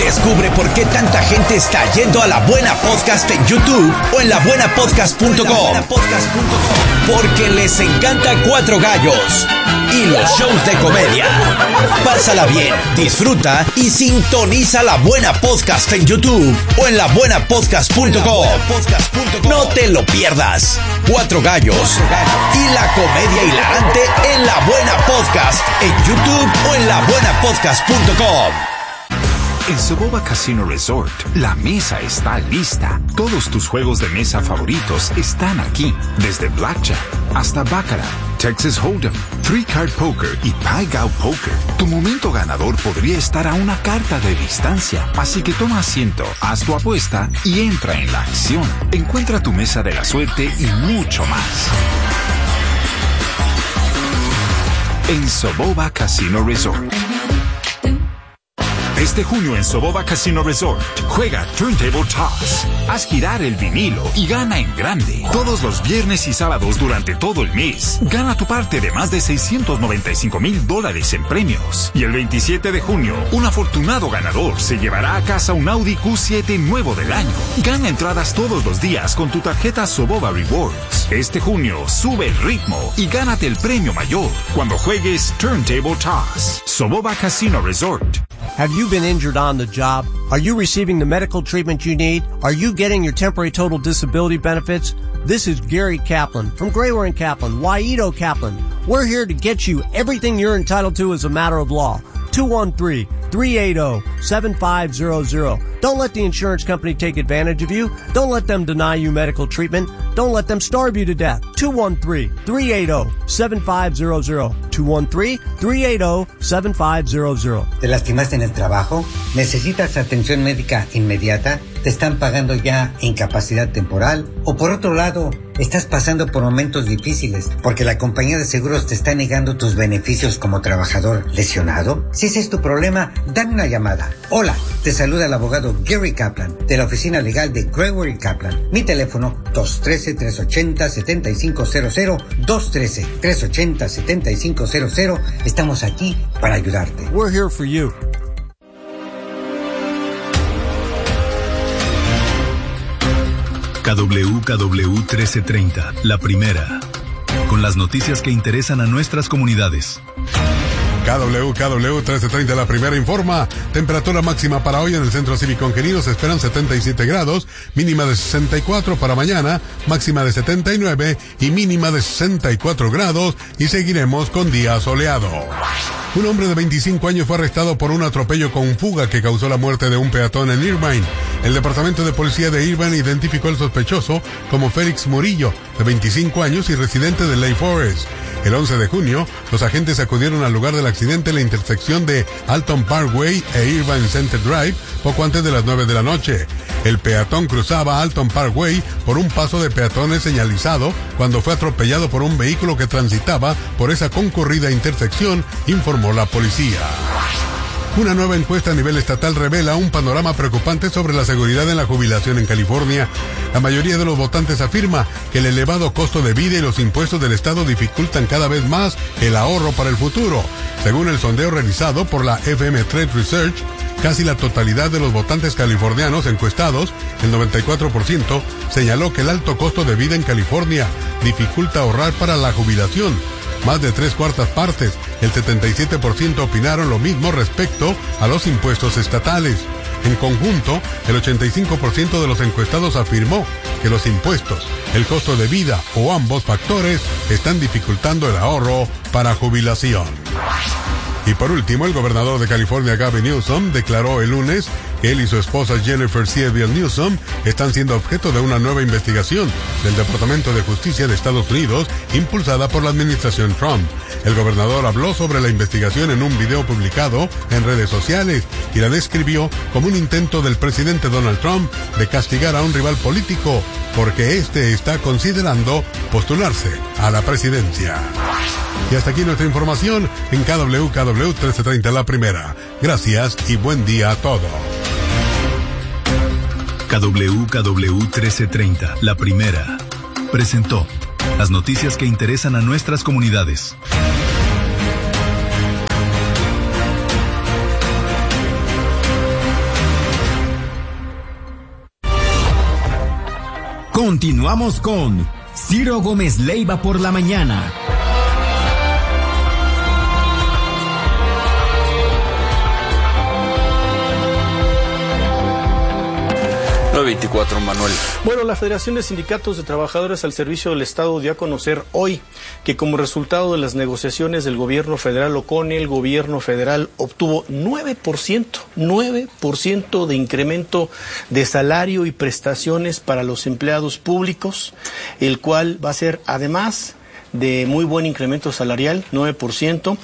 Descubre por qué tanta gente está yendo a La Buena Podcast en YouTube o en labuenapodcast.com. Porque les encanta Cuatro Gallos y los shows de comedia. Pásala bien, disfruta y sintoniza La Buena Podcast en YouTube o en labuenapodcast.com. No te lo pierdas. Cuatro Gallos y la comedia hilarante en La Buena Podcast en YouTube o en labuenapodcast.com. En Soboba Casino Resort, la mesa está lista. Todos tus juegos de mesa favoritos están aquí. Desde Blackjack hasta Baccarat, Texas Hold'em, Three Card Poker y Pai Gow Poker. Tu momento ganador podría estar a una carta de distancia. Así que toma asiento, haz tu apuesta y entra en la acción. Encuentra tu mesa de la suerte y mucho más en Soboba Casino Resort. Este junio en Soboba Casino Resort, juega Turntable Toss. Haz girar el vinilo y gana en grande. Todos los viernes y sábados durante todo el mes. Gana tu parte de más de $695,000 en premios. Y el 27 de junio, un afortunado ganador se llevará a casa un Audi Q7 nuevo del año. Gana entradas todos los días con tu tarjeta Soboba Rewards. Este junio, sube el ritmo y gánate el premio mayor cuando juegues Turntable Toss. Soboba Casino Resort. Have you been injured on the job? Are you receiving the medical treatment you need? Are you getting your temporary total disability benefits? This is Gary Kaplan from Grayware & Kaplan, Waito Kaplan. We're here to get you everything you're entitled to as a matter of law. 213-380-7500. Don't let the insurance company take advantage of you. Don't let them deny you medical treatment. Don't let them starve you to death. 213-380-7500. 213-380-7500. ¿Te lastimaste en el trabajo? ¿Necesitas atención médica inmediata? ¿Te están pagando ya incapacidad temporal? O por otro lado, estás pasando por momentos difíciles porque la compañía de seguros te está negando tus beneficios como trabajador lesionado. Si ese es tu problema, dame una llamada. Hola, te saluda el abogado Gary Kaplan de la oficina legal de Grayware & Kaplan. Mi teléfono 213-380-7500, 213-380-7500. Estamos aquí para ayudarte. We're here for you. KWKW 1330, la primera, con las noticias que interesan a nuestras comunidades. KWKW 1330, la primera informa. Temperatura máxima para hoy en el Centro Cívico Ingenio se esperan 77 grados, mínima de 64 para mañana, máxima de 79 y mínima de 64 grados, y seguiremos con día soleado. Un hombre de 25 años fue arrestado por un atropello con fuga que causó la muerte de un peatón en Irvine. El Departamento de Policía de Irvine identificó al sospechoso como Félix Murillo, de 25 años y residente de Lake Forest. El 11 de junio, los agentes acudieron al lugar del accidente en la intersección de Alton Parkway e Irvine Center Drive poco antes de las 9 de la noche. El peatón cruzaba Alton Parkway por un paso de peatones señalizado cuando fue atropellado por un vehículo que transitaba por esa concurrida intersección, informó la policía. Una nueva encuesta a nivel estatal revela un panorama preocupante sobre la seguridad en la jubilación en California. La mayoría de los votantes afirma que el elevado costo de vida y los impuestos del estado dificultan cada vez más el ahorro para el futuro. Según el sondeo realizado por la FM Trade Research, casi la totalidad de los votantes californianos encuestados, el 94%, señaló que el alto costo de vida en California dificulta ahorrar para la jubilación. Más de 3/4 partes, el 77% opinaron lo mismo respecto a los impuestos estatales. En conjunto, el 85% de los encuestados afirmó que los impuestos, el costo de vida o ambos factores están dificultando el ahorro para jubilación. Y por último, el gobernador de California, Gavin Newsom, declaró el lunes que él y su esposa Jennifer Sieviel Newsom están siendo objeto de una nueva investigación del Departamento de Justicia de Estados Unidos impulsada por la administración Trump. El gobernador habló sobre la investigación en un video publicado en redes sociales y la describió como un intento del presidente Donald Trump de castigar a un rival político porque éste está considerando postularse a la presidencia. Y hasta aquí nuestra información en KWKW 1330, la primera. Gracias y buen día a todos. KWKW 1330, la primera, presentó las noticias que interesan a nuestras comunidades. Continuamos con Ciro Gómez Leiva por la mañana. 9:24, Manuel. Bueno, la Federación de Sindicatos de Trabajadores al Servicio del Estado dio a conocer hoy que como resultado de las negociaciones del gobierno federal o con el gobierno federal obtuvo 9% de incremento de salario y prestaciones para los empleados públicos, el cual va a ser además de muy buen incremento salarial, 9%,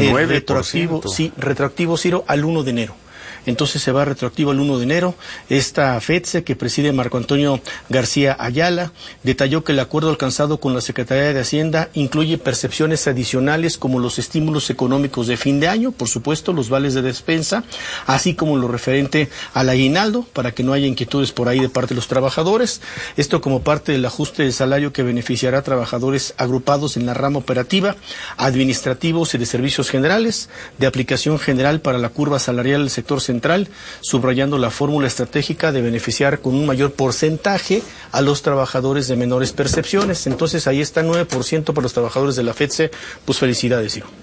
9%. Retroactivo, Ciro, al 1 de enero. Entonces se va retroactivo el 1 de enero. Esta FETSE, que preside Marco Antonio García Ayala, detalló que el acuerdo alcanzado con la Secretaría de Hacienda incluye percepciones adicionales como los estímulos económicos de fin de año, por supuesto, los vales de despensa, así como lo referente al aguinaldo, para que no haya inquietudes por ahí de parte de los trabajadores. Esto como parte del ajuste de salario que beneficiará a trabajadores agrupados en la rama operativa, administrativos y de servicios generales, de aplicación general para la curva salarial del sector central, subrayando la fórmula estratégica de beneficiar con un mayor porcentaje a los trabajadores de menores percepciones. Entonces ahí está 9% para los trabajadores de la FETSE. Pues felicidades, Ciro.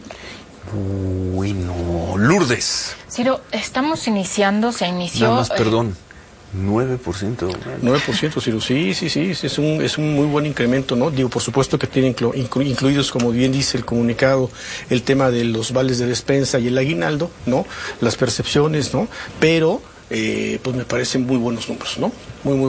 Bueno, Lourdes. Ciro, estamos iniciando, se inició... Nada más, perdón. 9%. 9%, Ciro, sí, es un muy buen incremento, ¿no? Digo, por supuesto que tienen incluidos, como bien dice el comunicado, el tema de los vales de despensa y el aguinaldo, ¿no? Las percepciones, ¿no? Pero, pues me parecen muy buenos números, ¿no?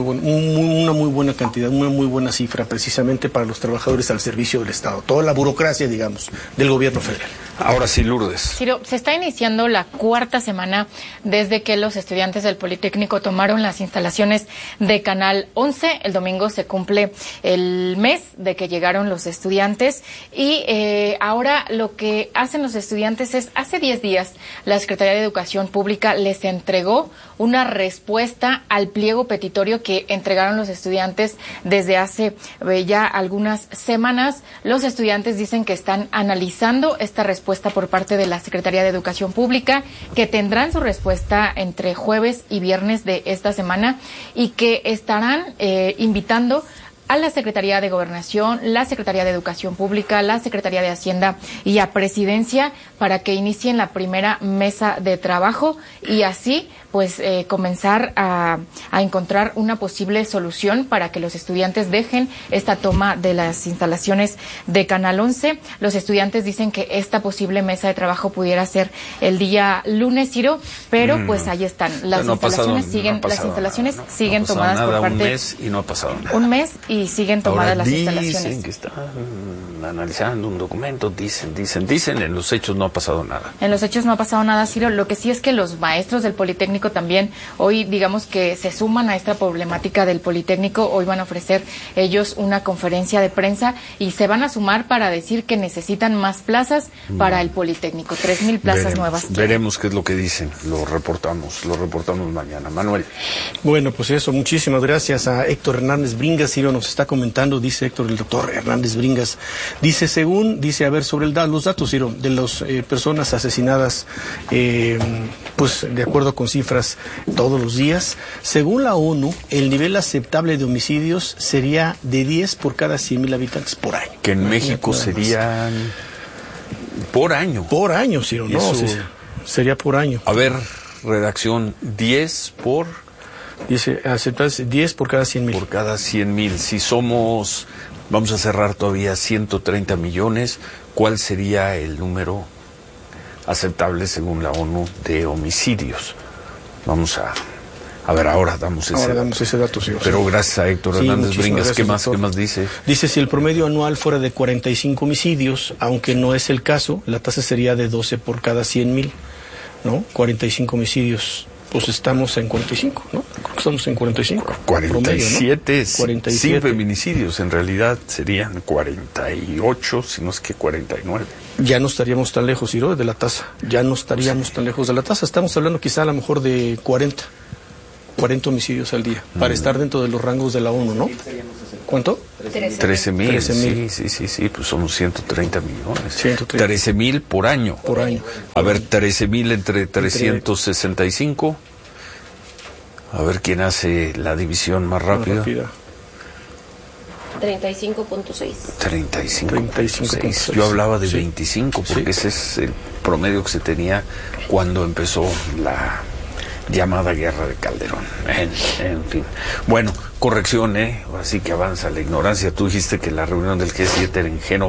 Una muy buena cantidad, una muy buena cifra, precisamente para los trabajadores al servicio del Estado. Toda la burocracia, digamos, del gobierno federal. Ahora sí, Lourdes. Ciro, se está iniciando la 4ª semana desde que los estudiantes del Politécnico tomaron las instalaciones de Canal 11. El domingo se cumple el mes de que llegaron los estudiantes y ahora lo que hacen los estudiantes es, hace 10 días, la Secretaría de Educación Pública les entregó una respuesta al pliego petitorio que entregaron los estudiantes desde hace ya algunas semanas. Los estudiantes dicen que están analizando esta respuesta por parte de la Secretaría de Educación Pública, que tendrán su respuesta entre jueves y viernes de esta semana y que estarán invitando a la Secretaría de Gobernación, la Secretaría de Educación Pública, la Secretaría de Hacienda y a Presidencia para que inicien la primera mesa de trabajo y así pues comenzar a encontrar una posible solución para que los estudiantes dejen esta toma de las instalaciones de Canal 11. Los estudiantes dicen que esta posible mesa de trabajo pudiera ser el día lunes, Ciro, pero pues ahí están. Las instalaciones siguen tomadas por parte... Un mes y no ha pasado nada. Un mes y siguen tomadas las instalaciones. Dicen que están analizando un documento, dicen, en los hechos no ha pasado nada. En los hechos no ha pasado nada, Ciro. Lo que sí es que los maestros del Politécnico también hoy, digamos que se suman a esta problemática del Politécnico. Hoy van a ofrecer ellos una conferencia de prensa y se van a sumar para decir que necesitan más plazas para el Politécnico, 3,000 plazas nuevas. Veremos qué es lo que dicen, lo reportamos mañana. Manuel. Bueno, pues eso, muchísimas gracias a Héctor Hernández Bringas. Ciro nos está comentando, dice Héctor, el doctor Hernández Bringas, dice sobre los datos, Ciro, de las personas asesinadas, pues de acuerdo con cifras todos los días, según la ONU, el nivel aceptable de homicidios sería de 10 por cada 100,000 habitantes por año. Que en México serían por año. Por año, Ciro, no, sería por año. A ver, redacción, 10 por... Dice, aceptarse 10 por cada 100,000. Por cada 100,000. Si somos, vamos a cerrar todavía 130 millones, ¿cuál sería el número aceptable según la ONU de homicidios? Vamos a ver, ahora damos ese dato. Sí, pero gracias a Héctor Hernández Bringas, ¿qué más dice? Dice, si el promedio anual fuera de 45 homicidios, aunque no es el caso, la tasa sería de 12 por cada 100,000, ¿no? 45 homicidios. Pues estamos en 45, ¿no? Creo que estamos en 45. 47, promedio, ¿no? 47. Sin feminicidios, en realidad serían 48, si no es que 49. Ya no estaríamos tan lejos, Ciro, de la tasa. Estamos hablando quizá a lo mejor de 40 homicidios al día, para estar dentro de los rangos de la ONU, ¿no? ¿Cuánto? 13,000. Sí, pues somos 130 millones. 13,000 por año. A ver, 13,000 entre 365. A ver quién hace la división más rápida. 35.6. 35.6. Yo hablaba de 25 porque ese es el promedio que se tenía cuando empezó la llamada guerra de Calderón. En fin. Bueno, corrección, así que avanza la ignorancia. Tú dijiste que la reunión del G7 era en Génova.